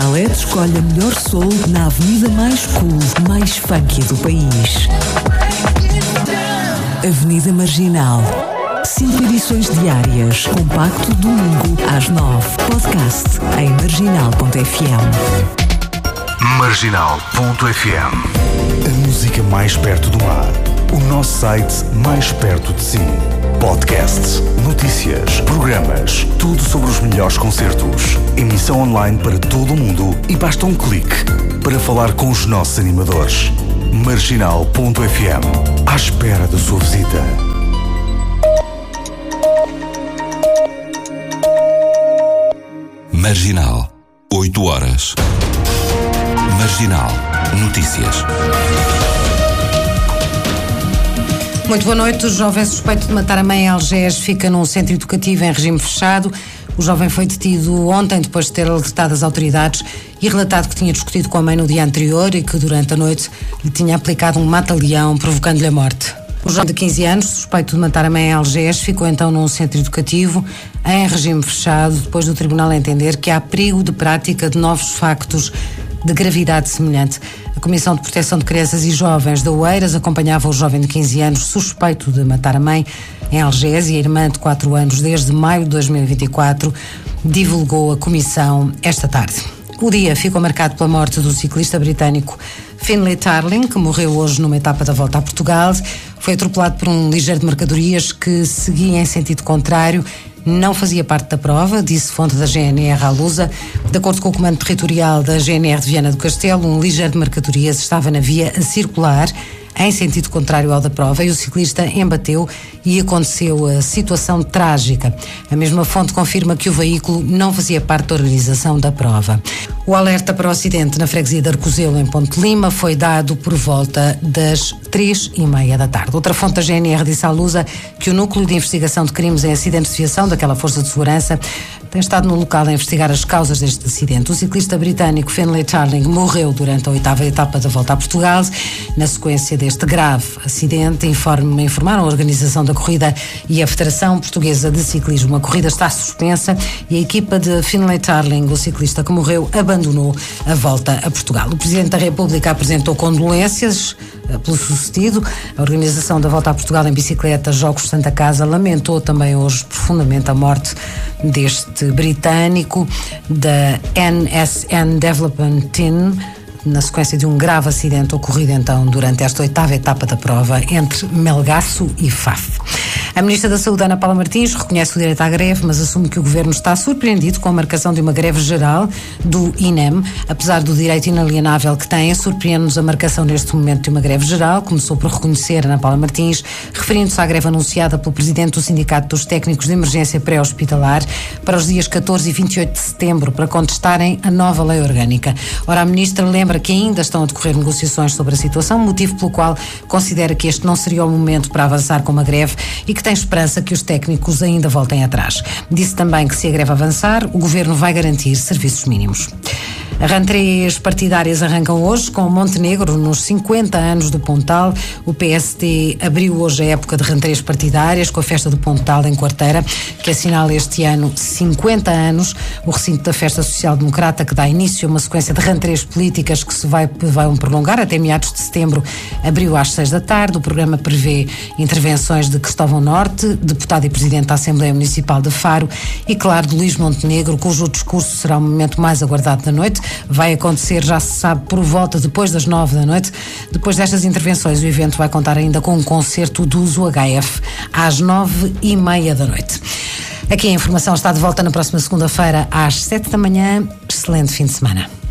Chalet escolhe a melhor soul na avenida mais cool, mais funky do país. Avenida Marginal. 5 edições diárias. Compacto domingo às 9. Podcast em marginal.fm. Marginal.fm. A música mais perto do mar. O nosso site mais perto de si. Podcasts, notícias, programas, tudo sobre os melhores concertos. Emissão online para todo o mundo e basta um clique para falar com os nossos animadores. Marginal.fm. À espera da sua visita. Marginal, 8 horas. Marginal, notícias. Muito boa noite. O jovem suspeito de matar a mãe em Algés fica num centro educativo em regime fechado. O jovem foi detido ontem depois de ter alertado as autoridades e relatado que tinha discutido com a mãe no dia anterior e que durante a noite lhe tinha aplicado um mata-leão, provocando-lhe a morte. O jovem de 15 anos, suspeito de matar a mãe em Algés, ficou então num centro educativo em regime fechado depois do tribunal entender que há perigo de prática de novos factos de gravidade semelhante. A Comissão de Proteção de Crianças e Jovens de Oeiras acompanhava o jovem de 15 anos suspeito de matar a mãe em Algés e a irmã de 4 anos desde maio de 2024, divulgou a Comissão esta tarde. O dia ficou marcado pela morte do ciclista britânico Finlay Tarling, que morreu hoje numa etapa da Volta a Portugal. Foi atropelado por um ligeiro de mercadorias que seguia em sentido contrário. Não fazia parte da prova, disse fonte da GNR à Lusa. De acordo com o Comando Territorial da GNR de Viana do Castelo, um ligeiro de mercadorias estava na via a circular em sentido contrário ao da prova e o ciclista embateu e aconteceu a situação trágica. A mesma fonte confirma que o veículo não fazia parte da organização da prova. O alerta para o acidente na freguesia de Arcozelo, em Ponte Lima, foi dado por volta das 3h30 da tarde. Outra fonte da GNR disse à Lusa que o Núcleo de Investigação de Crimes em Acidentes de Viação daquela Força de Segurança tem estado no local a investigar as causas deste acidente. O ciclista britânico Finlay Tarling morreu durante a 8ª etapa da Volta a Portugal. Na sequência deste grave acidente, informaram a organização da corrida e a Federação Portuguesa de Ciclismo. A corrida está suspensa e a equipa de Finlay Tarling, o ciclista que morreu, abandonou a Volta a Portugal. O Presidente da República apresentou condolências pelo sucedido. A organização da Volta a Portugal em bicicleta, Jogos Santa Casa, lamentou também hoje profundamente a morte deste britânico da NSN Development Team, na sequência de um grave acidente ocorrido então durante esta 8ª etapa da prova entre Melgaço e Faf. A Ministra da Saúde, Ana Paula Martins, reconhece o direito à greve, mas assume que o Governo está surpreendido com a marcação de uma greve geral do INEM. Apesar do direito inalienável que tem, surpreende-nos a marcação neste momento de uma greve geral. Começou por reconhecer Ana Paula Martins, referindo-se à greve anunciada pelo Presidente do Sindicato dos Técnicos de Emergência Pré-Hospitalar para os dias 14 e 28 de setembro, para contestarem a nova lei orgânica. Ora, a Ministra lembra que ainda estão a decorrer negociações sobre a situação, motivo pelo qual considera que este não seria o momento para avançar com uma greve e que tem esperança que os técnicos ainda voltem atrás. Disse também que se a greve avançar, o Governo vai garantir serviços mínimos. As rentrées partidárias arrancam hoje com Montenegro nos 50 anos do Pontal. O PSD abriu hoje a época de rentrées partidárias com a festa do Pontal em Quarteira, que assinala este ano 50 anos. O recinto da Festa Social Democrata, que dá início a uma sequência de rentrées políticas que se vão prolongar até meados de setembro, abriu às 6 da tarde. O programa prevê intervenções de Cristóvão Norte, deputado e presidente da Assembleia Municipal de Faro, e claro, de Luís Montenegro, cujo discurso será o momento mais aguardado da noite. Vai acontecer, já se sabe, por volta depois das 9 da noite. Depois destas intervenções, o evento vai contar ainda com um concerto do UHF às 9h30 da noite. Aqui a informação está de volta na próxima segunda-feira às 7 da manhã. Excelente fim de semana.